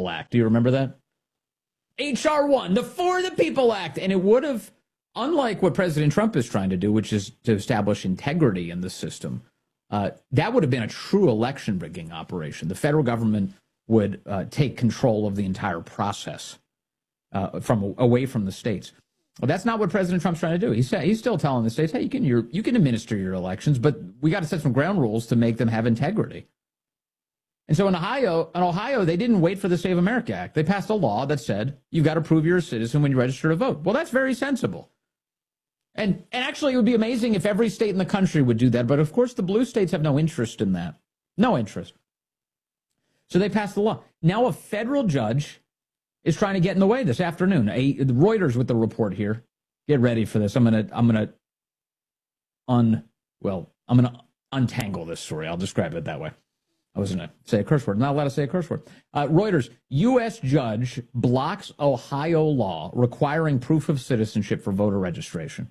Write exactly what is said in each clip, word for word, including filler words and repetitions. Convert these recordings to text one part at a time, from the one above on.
People Act. Do you remember that? H R one, the For the People Act. And it would have, unlike what President Trump is trying to do, which is to establish integrity in the system, uh, that would have been a true election rigging operation. The federal government would uh, take control of the entire process uh, from away from the states. Well, that's not what President Trump's trying to do. He's, he's still telling the states, hey, you can, you're, you can administer your elections, but we got to set some ground rules to make them have integrity. And so in Ohio, in Ohio, they didn't wait for the Save America Act. They passed a law that said you've got to prove you're a citizen when you register to vote. Well, that's very sensible. And, and actually, it would be amazing if every state in the country would do that. But of course, the blue states have no interest in that. No interest. So they passed the law. Now a federal judge is trying to get in the way this afternoon. A, Reuters with the report here. Get ready for this. I'm gonna I'm gonna un well I'm gonna untangle this story. I'll describe it that way. I was going to say a curse word. I'm not allowed to say a curse word. Uh, Reuters, U S judge blocks Ohio law requiring proof of citizenship for voter registration.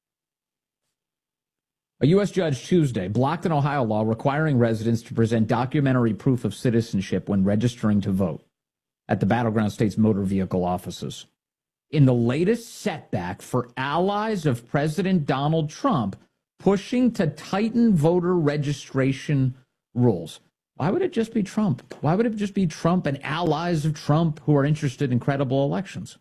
A U S judge Tuesday blocked an Ohio law requiring residents to present documentary proof of citizenship when registering to vote at the battleground state's motor vehicle offices. In the latest setback for allies of President Donald Trump pushing to tighten voter registration rules. Why would it just be Trump? Why would it just be Trump and allies of Trump who are interested in credible elections?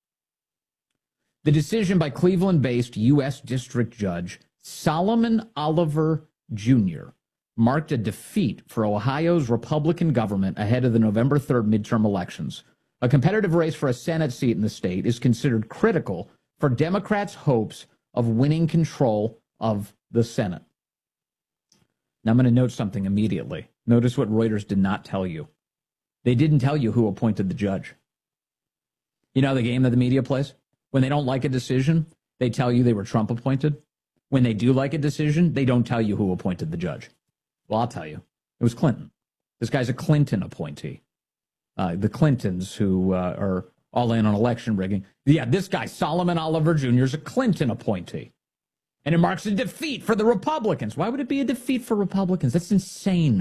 The decision by Cleveland-based U S District Judge Solomon Oliver Junior marked a defeat for Ohio's Republican government ahead of the November third midterm elections. A competitive race for a Senate seat in the state is considered critical for Democrats' hopes of winning control of the Senate. Now, I'm going to note something immediately. Notice what Reuters did not tell you. They didn't tell you who appointed the judge. You know the game that the media plays? When they don't like a decision, they tell you they were Trump appointed. When they do like a decision, they don't tell you who appointed the judge. Well, I'll tell you. It was Clinton. This guy's a Clinton appointee. Uh, the Clintons who uh, are all in on election rigging. Yeah, this guy, Solomon Oliver Junior, is a Clinton appointee. And it marks a defeat for the Republicans. Why would it be a defeat for Republicans? That's insane.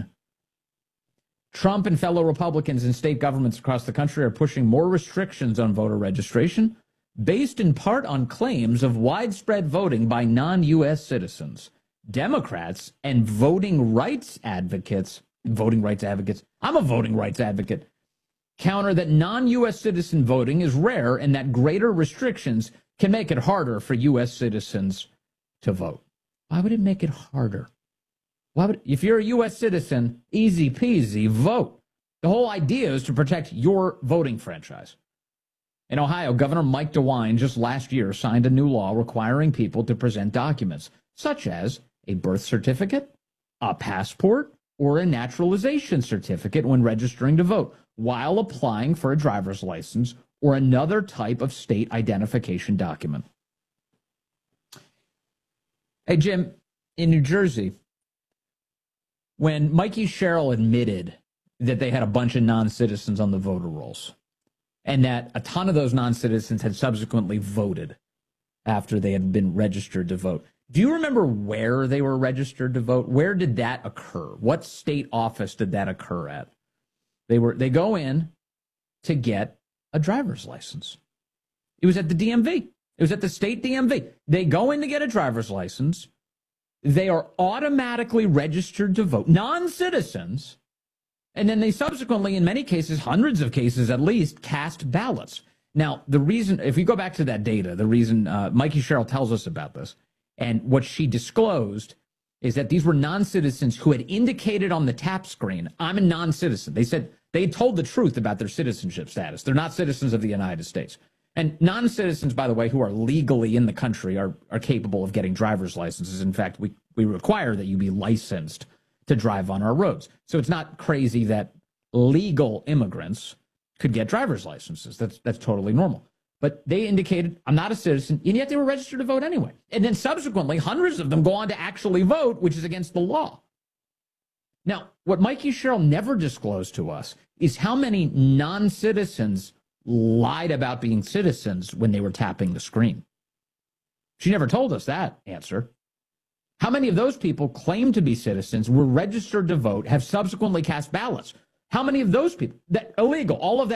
Trump and fellow Republicans in state governments across the country are pushing more restrictions on voter registration, based in part on claims of widespread voting by non-U S citizens. Democrats and voting rights advocates, voting rights advocates, I'm a voting rights advocate, counter that non-U S citizen voting is rare and that greater restrictions can make it harder for U S citizens to vote. Why would it make it harder? Why would, if you're a U S citizen, easy peasy, vote. The whole idea is to protect your voting franchise. In Ohio, Governor Mike DeWine just last year signed a new law requiring people to present documents, such as a birth certificate, a passport, or a naturalization certificate when registering to vote, while applying for a driver's license or another type of state identification document. Hey, Jim, in New Jersey, when Mikey Sherrill admitted that they had a bunch of non-citizens on the voter rolls and that a ton of those non-citizens had subsequently voted after they had been registered to vote, do you remember where they were registered to vote? Where did that occur? What state office did that occur at? They were they go in to get a driver's license. It was at the D M V. It was at the state D M V. They go in to get a driver's license. They are automatically registered to vote, non-citizens, and then they subsequently, in many cases, hundreds of cases at least, cast ballots. Now, the reason, if you go back to that data, the reason uh, Mikey Sherrill tells us about this, and what she disclosed is that these were non-citizens who had indicated on the tap screen, I'm a non-citizen. They said they told the truth about their citizenship status. They're not citizens of the United States. And non-citizens, by the way, who are legally in the country are, are capable of getting driver's licenses. In fact, we, we require that you be licensed to drive on our roads. So it's not crazy that legal immigrants could get driver's licenses. That's that's totally normal. But they indicated, I'm not a citizen, and yet they were registered to vote anyway. And then subsequently, hundreds of them go on to actually vote, which is against the law. Now, what Mikey Sherrill never disclosed to us is how many non-citizens lied about being citizens when they were tapping the screen. She never told us that answer. How many of those people claim to be citizens, were registered to vote, have subsequently cast ballots? How many of those people, that illegal, all of that